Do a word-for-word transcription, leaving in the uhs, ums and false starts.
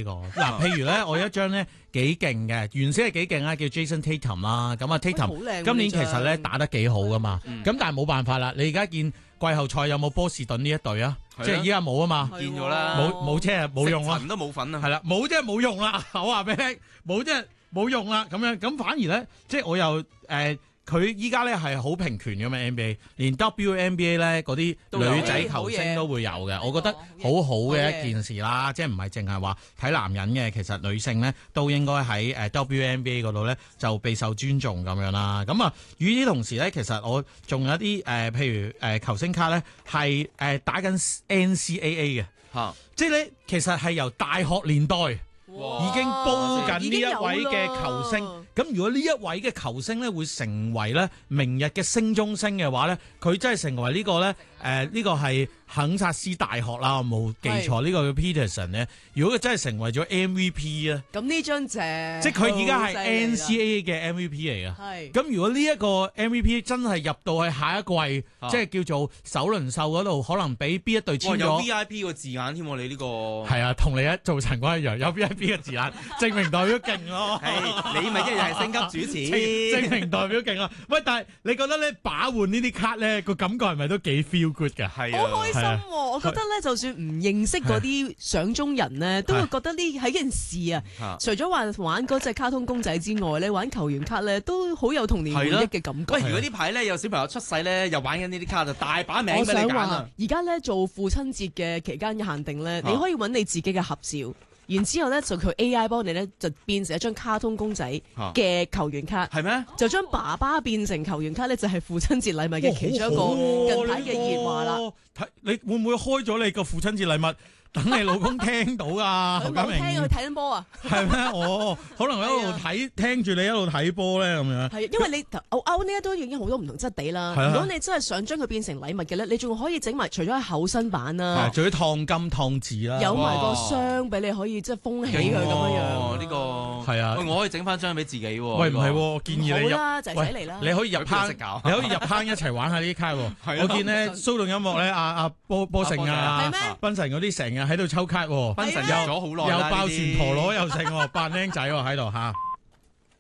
個。嗱，譬如咧，我有一張咧幾勁嘅，原先係幾勁啊，叫 Jason Tatum 啦。咁啊，Tatum 今年其實咧打得幾好噶嘛。咁但係冇辦法啦，你而家見季後賽有冇波士頓呢一隊啊？即係依家冇啊嘛， 見咗啦， 冇冇即係冇用咯， 都冇份啊。 係啦，冇即係冇用啦。我話俾你聽，冇即係冇用啦。咁樣咁反而咧，即係我又誒。佢依家咧係好平權嘅嘛 N B A， 連 W N B A 咧嗰啲女仔球星都會有嘅，我覺得好好嘅一件事啦，即係唔係淨係話睇男人嘅，其實女性咧都應該喺誒 W N B A 嗰度咧就備受尊重咁樣啦。咁啊，與此同時咧，其實我仲有啲誒、呃，譬如誒、呃、球星卡咧係誒打緊 N C A A 嘅，嚇，即係咧其實係由大學年代已經煲緊呢一位嘅球星。咁如果呢一位嘅球星咧會成為咧明日嘅星中星嘅話咧，佢真係成為呢個咧誒呢個係肯薩斯大學啦，我冇記錯呢個叫 Peterson 咧。如果佢真係成為咗 M V P 啊， 咁呢張正， 即係佢而家係 N C A A 嘅 M V P 嚟噶。 係咁如果呢一個 M V P 真係入到去下一季，啊、即係叫做首輪秀嗰度，可能俾邊一隊簽咗？ 有 V I P 個字眼添喎，你呢個係啊，同你一做陳冠一樣，有 V I P 嘅字眼，證明代表勁咯。 係你咪一樣係升級主持， 證明代表勁啊！喂，但係你覺得咧把換呢啲卡咧個感覺係咪都幾 feel good 㗎？ 係啊，好開心喎！我覺得咧，就算唔認識嗰啲相中人咧，都會覺得呢係一件事啊。除咗話玩嗰隻卡通公仔之外咧，玩球員卡咧都好有童年回憶嘅感覺。 喂，如果呢排咧有小朋友出世咧，又玩緊呢啲卡就大把名俾你揀啊！ 而家咧做父親節嘅期間限定咧，你可以揾你自己嘅合照。然之後咧就佢 A I 幫你咧就變成一張卡通公仔嘅球員卡， 係咩？ 就將爸爸變成球員卡咧，就係父親節禮物嘅其中一個近排嘅熱話啦。 睇你會唔會開咗你個父親節禮物？等你老公聽到啊，侯家明。 聽佢睇緊波啊？ 係咩？哦，可能一路睇聽住你一路睇波咧咁樣。 係，因為你歐歐呢都已經好多唔同質地啦。如果你真係想將佢變成禮物嘅咧，你仲可以整埋除咗係厚身版啦， 仲要燙金燙字啦， 有埋個箱俾你可以即係封起佢咁樣樣。 呢個係啊， 喂，我可以整翻張俾自己喎。 喂，唔係，我建議你入啦，就係嚟啦。 你可以入坑，你可以入坑一齊玩下呢啲卡喎。我見咧騷動音樂咧，阿阿波波成啊，賓神嗰啲成日喺度抽卡。奔神又咗好耐啦，又爆旋陀螺又成，扮僆仔喎喺度嚇。